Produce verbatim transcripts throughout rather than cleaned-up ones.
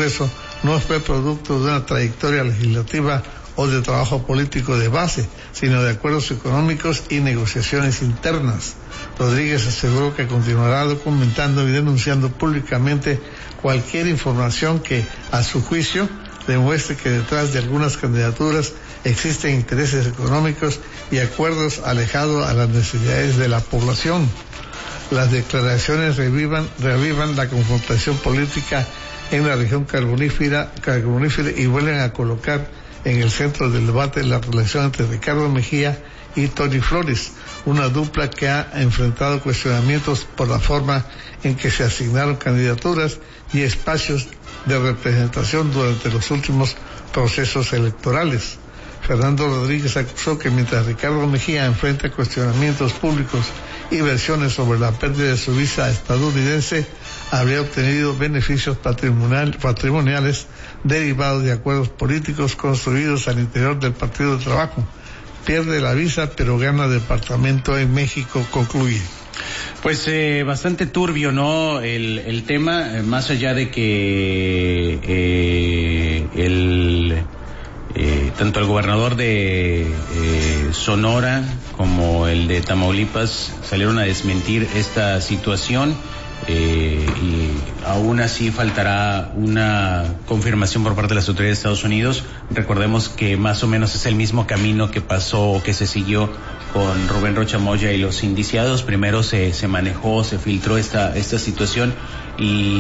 Congreso no fue producto de una trayectoria legislativa o de trabajo político de base, sino de acuerdos económicos y negociaciones internas. Rodríguez aseguró que continuará documentando y denunciando públicamente cualquier información que, a su juicio, demuestre que detrás de algunas candidaturas existen intereses económicos y acuerdos alejados a las necesidades de la población. Las declaraciones revivan, reavivan la confrontación política en la región carbonífera, carbonífera y vuelven a colocar en el centro del debate la relación entre Ricardo Mejía y Tony Flores, una dupla que ha enfrentado cuestionamientos por la forma en que se asignaron candidaturas y espacios de representación durante los últimos procesos electorales. Fernando Rodríguez acusó que mientras Ricardo Mejía enfrenta cuestionamientos públicos y versiones sobre la pérdida de su visa estadounidense, habría obtenido beneficios patrimonial, patrimoniales derivados de acuerdos políticos construidos al interior del Partido de Trabajo. Pierde la visa, pero gana departamento en México, concluye. Pues eh, bastante turbio, ¿no? El, el tema, eh, más allá de que eh, el... Eh, tanto el gobernador de eh, Sonora como el de Tamaulipas salieron a desmentir esta situación, eh, y aún así faltará una confirmación por parte de las autoridades de Estados Unidos. Recordemos que más o menos es el mismo camino que pasó, que se siguió con Rubén Rocha Moya y los indiciados. Primero se, se manejó, se filtró esta, esta situación y,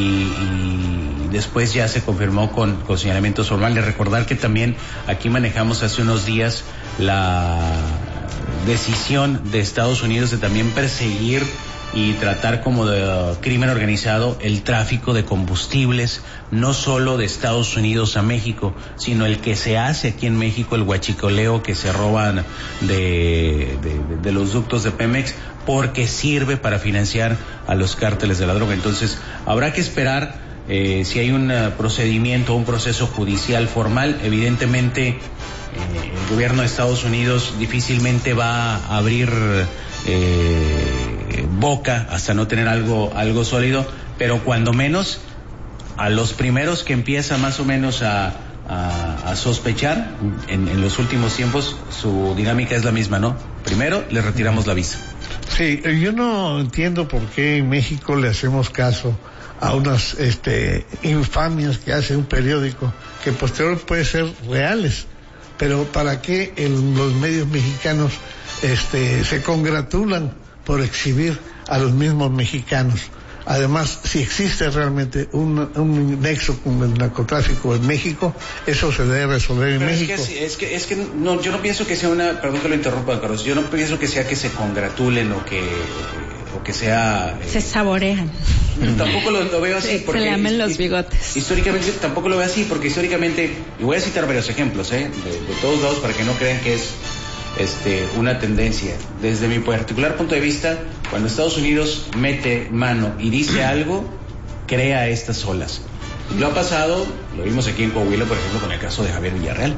y después ya se confirmó con, con señalamientos formales. Recordar que también aquí manejamos hace unos días la decisión de Estados Unidos de también perseguir y tratar como de uh, crimen organizado el tráfico de combustibles, no solo de Estados Unidos a México, sino el que se hace aquí en México, el huachicoleo que se roban de, de, de los ductos de Pemex, porque sirve para financiar a los cárteles de la droga. Entonces habrá que esperar eh, si hay un uh, procedimiento, un proceso judicial formal. Evidentemente eh, el gobierno de Estados Unidos difícilmente va a abrir eh, boca hasta no tener algo algo sólido, pero cuando menos a los primeros que empieza más o menos a, a, a sospechar en, en los últimos tiempos, su dinámica es la misma, ¿no? Primero le retiramos la visa. Sí, yo no entiendo por qué en México le hacemos caso a unas este, infamias que hace un periódico que posteriormente puede ser reales, pero ¿para qué en los medios mexicanos este, se congratulan por exhibir a los mismos mexicanos? Además, si existe realmente un, un nexo con el narcotráfico en México, eso se debe resolver en Pero México. Es que, es que, es que no, yo no pienso que sea una, perdón que lo interrumpa, Carlos, yo no pienso que sea que se congratulen o que, o que sea... Eh, se saborean. Tampoco lo, lo veo así. Se, porque se lamen los bigotes. Históricamente, tampoco lo veo así, porque históricamente, y voy a citar varios ejemplos, ¿eh? De, de todos lados, para que no crean que es este una tendencia. Desde mi particular punto de vista, cuando Estados Unidos mete mano y dice algo, crea estas olas. Lo ha pasado, lo vimos aquí en Coahuila, por ejemplo, con el caso de Javier Villarreal.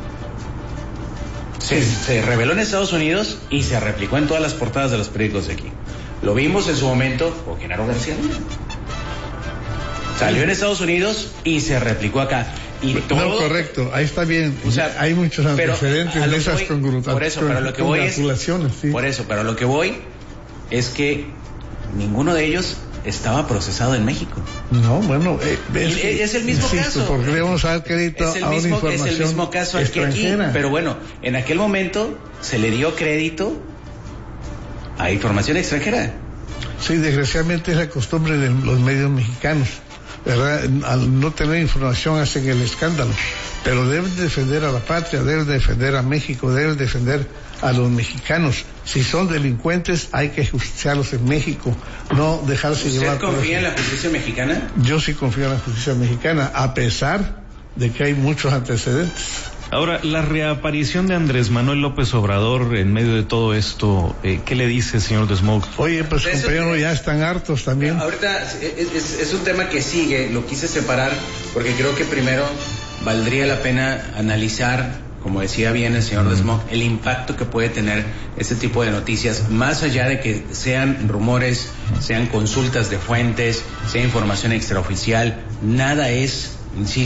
Se, se reveló en Estados Unidos y se replicó en todas las portadas de los periódicos de aquí. Lo vimos en su momento con Genaro García Luna. Salió en Estados Unidos y se replicó acá. Y todo, no, correcto, ahí está bien. O sea, hay muchos antecedentes de esas congratulaciones. Por eso, pero lo que voy es, sí. Por eso, pero lo que voy es que ninguno de ellos estaba procesado en México. No, bueno, eh, es, es el mismo insisto, caso. Porque le vamos a dar crédito es el a mismo, una información es el mismo caso aquí, aquí, pero bueno, en aquel momento se le dio crédito a información extranjera. Sí, desgraciadamente es la costumbre de los medios mexicanos, ¿verdad? Al no tener información hacen el escándalo, pero deben defender a la patria, deben defender a México, deben defender a los mexicanos. Si son delincuentes hay que justiciarlos en México, no dejarse llevar. ¿Usted confía en la justicia mexicana? Yo sí confío en la justicia mexicana, a pesar de que hay muchos antecedentes. Ahora, la reaparición de Andrés Manuel López Obrador en medio de todo esto, eh, ¿qué le dice, señor Desmog? Oye, pues Eso, compañeros, eh, ya están hartos también. Ahorita es, es, es un tema que sigue, lo quise separar porque creo que primero valdría la pena analizar, como decía bien el señor Desmog, el impacto que puede tener este tipo de noticias, más allá de que sean rumores, sean consultas de fuentes, sea información extraoficial, nada es, insisto,